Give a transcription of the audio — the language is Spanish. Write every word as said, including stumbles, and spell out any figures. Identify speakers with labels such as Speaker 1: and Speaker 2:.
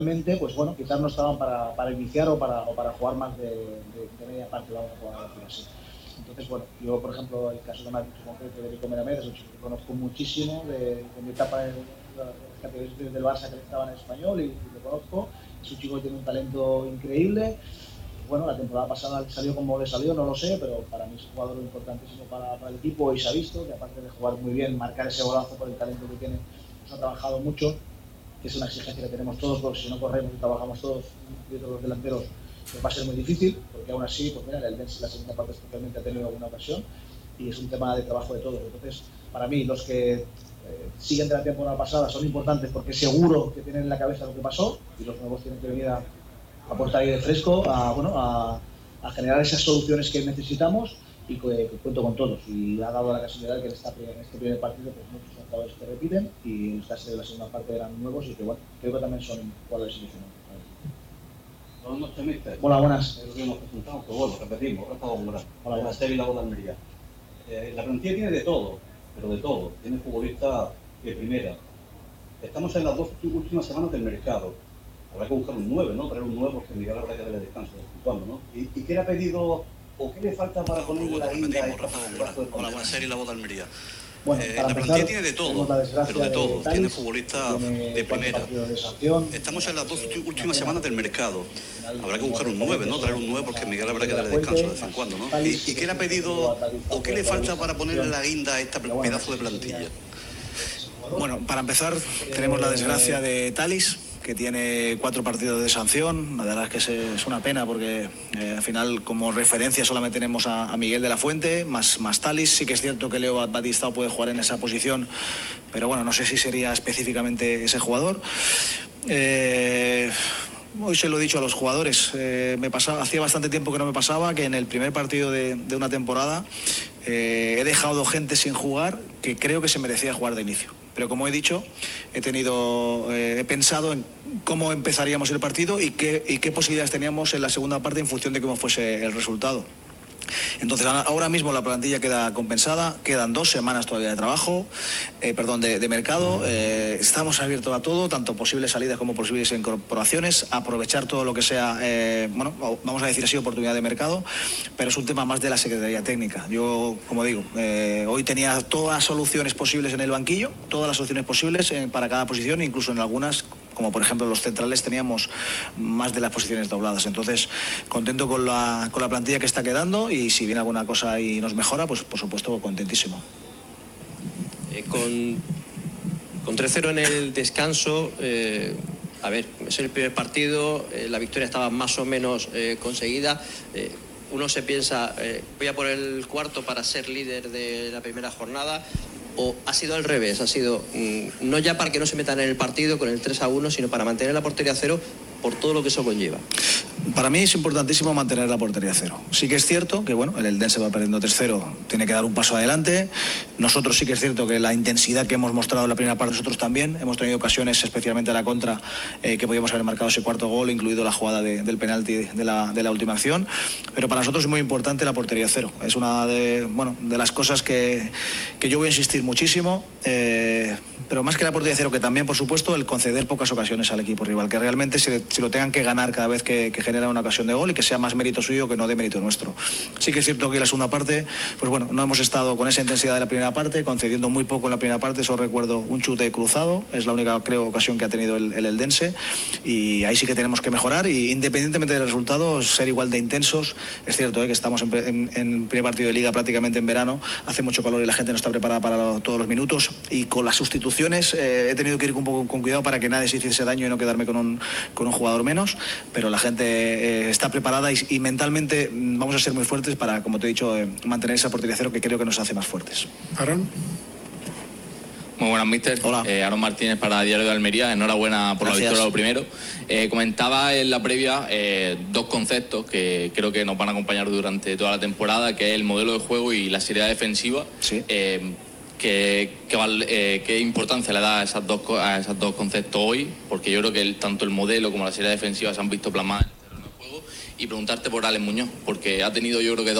Speaker 1: pues bueno, quizás no estaban para, para iniciar o para, o para jugar más de, de, de media parte, vamos a jugar a decir así. Entonces, bueno, yo, por ejemplo, el caso que me ha dicho concreto de Vico Meramed es un chico que conozco muchísimo, de, de mi etapa en las categorías del Barça, que estaba en español, y, y lo conozco. Es un chico que tiene un talento increíble. Bueno, la temporada pasada salió como le salió, no lo sé, pero para mí es un jugador importantísimo para, para el equipo y se ha visto que aparte de jugar muy bien, marcar ese golazo por el talento que tiene, nos ha trabajado mucho, que es una exigencia que tenemos todos, porque si no corremos y trabajamos todos, y todos los delanteros, pues va a ser muy difícil, porque aún así, pues mira, el Dense la segunda parte especialmente ha tenido alguna ocasión y es un tema de trabajo de todos. Entonces, para mí, los que eh, siguen de la temporada pasada son importantes porque seguro que tienen en la cabeza lo que pasó y los nuevos tienen que venir a aportar aire fresco, a, bueno, a, a generar esas soluciones que necesitamos y que, que cuento con todos. Y ha dado la casualidad que en, esta, en este primer partido pues muchos jugadores que repiten y en esta serie de la segunda parte eran nuevos y que bueno, creo que también son jugadores ilusionados.
Speaker 2: Buenas noches, mister.
Speaker 1: Hola, buenas.
Speaker 2: Es lo que hemos presentado, pero bueno, repetimos, Rafa Góngora.
Speaker 1: Hola, buenas.
Speaker 2: La serie y la bola Almería. Eh, la plantilla tiene de todo, pero de todo. Tiene futbolistas de primera. Estamos en las dos últimas semanas del mercado. Habrá que buscar un nueve, ¿no? Traer un nueve porque Miguel habrá que darle descanso de vez en cuando, ¿no? ¿Y, y qué le ha pedido o qué le falta para ponerle la guinda a esta?
Speaker 3: Hola, buenas, serie y la boda Almería.
Speaker 1: Bueno,
Speaker 3: eh,
Speaker 1: la
Speaker 3: empezar, plantilla tiene de todo, pero de todo. De Talis, tiene futbolistas de primera. De sanción, Estamos en las dos eh, últimas semanas del mercado. Habrá que buscar un nueve, ¿no? Traer un nueve porque Miguel habrá que darle descanso de vez en cuando, ¿no? ¿Y, y qué le ha pedido o qué le falta para ponerle la guinda a este pedazo de plantilla?
Speaker 4: Bueno, para empezar, tenemos la desgracia de Talis, que tiene cuatro partidos de sanción. La verdad es que es una pena porque eh, al final como referencia solamente tenemos a, a Miguel de la Fuente, más, más Talis. Sí que es cierto que Leo Batistao puede jugar en esa posición, pero bueno, no sé si sería específicamente ese jugador. Eh... Hoy se lo he dicho a los jugadores, eh, me pasaba, hacía bastante tiempo que no me pasaba que en el primer partido de, de una temporada eh, he dejado gente sin jugar que creo que se merecía jugar de inicio. Pero como he dicho, he tenido, eh, he pensado en cómo empezaríamos el partido y qué, y qué posibilidades teníamos en la segunda parte en función de cómo fuese el resultado. Entonces ahora mismo la plantilla queda compensada, quedan dos semanas todavía de trabajo, eh, perdón, de, de mercado, eh, estamos abiertos a todo, tanto posibles salidas como posibles incorporaciones, aprovechar todo lo que sea, eh, bueno, vamos a decir así, oportunidad de mercado, pero es un tema más de la Secretaría Técnica. Yo, como digo, eh, hoy tenía todas las soluciones posibles en el banquillo, todas las soluciones posibles en, para cada posición, incluso en algunas, como por ejemplo los centrales, teníamos más de las posiciones dobladas. Entonces, contento con la, con la plantilla que está quedando y si viene alguna cosa y nos mejora, pues por supuesto contentísimo.
Speaker 5: Eh, con con tres cero en el descanso, eh, a ver, es el primer partido, eh, la victoria estaba más o menos eh, conseguida. Eh, uno se piensa, eh, voy a por el cuarto para ser líder de la primera jornada. ¿O ha sido al revés? Ha sido mmm, no ya para que no se metan en el partido con el tres a uno, sino para mantener la portería a cero por todo lo que eso conlleva?
Speaker 4: Para mí es importantísimo mantener la portería a cero. Sí que es cierto que bueno, el Eldense va perdiendo tres cero, tiene que dar un paso adelante. Nosotros sí que es cierto que la intensidad que hemos mostrado en la primera parte, nosotros también hemos tenido ocasiones, especialmente a la contra, eh, que podíamos haber marcado ese cuarto gol, incluido la jugada de, del penalti de la, de la última acción. Pero para nosotros es muy importante la portería a cero. Es una de, bueno, de las cosas que, que yo voy a insistir muchísimo. Eh, pero más que la portería a cero, que también, por supuesto, el conceder pocas ocasiones al equipo rival, que realmente se, se lo tengan que ganar cada vez que, que genera una ocasión de gol y que sea más mérito suyo que no de mérito nuestro. Sí que es cierto que en la segunda parte, pues bueno, no hemos estado con esa intensidad de la primera parte, concediendo muy poco en la primera parte. Solo recuerdo un chute cruzado, es la única, creo, ocasión que ha tenido el, el Eldense, y ahí sí que tenemos que mejorar y independientemente del resultado, ser igual de intensos. Es cierto, ¿eh?, que estamos en, en, en primer partido de liga prácticamente en verano, hace mucho calor y la gente no está preparada para todos los minutos, y con las sustituciones eh, he tenido que ir un poco con cuidado para que nadie se hiciese daño y no quedarme con un, con un jugador menos, pero la gente eh, está preparada y, y mentalmente vamos a ser muy fuertes para, como te he dicho, eh, mantener esa portería cero que creo que nos hace más fuertes.
Speaker 6: Aaron.
Speaker 7: Muy buenas, mister.
Speaker 4: Hola.
Speaker 7: Eh, Aaron Martínez para Diario de Almería. Enhorabuena por
Speaker 4: Gracias.
Speaker 7: la victoria, lo primero. Eh, comentaba en la previa eh, dos conceptos que creo que nos van a acompañar durante toda la temporada, que es el modelo de juego y la seriedad defensiva.
Speaker 4: Sí.
Speaker 7: Eh, ¿Qué, qué, eh, qué importancia le da a esos dos, a esos dos conceptos hoy? Porque yo creo que el, tanto el modelo como la seriedad defensiva se han visto plasmadas en el terreno de juego. Y preguntarte por Alex Muñoz, porque ha tenido, yo creo que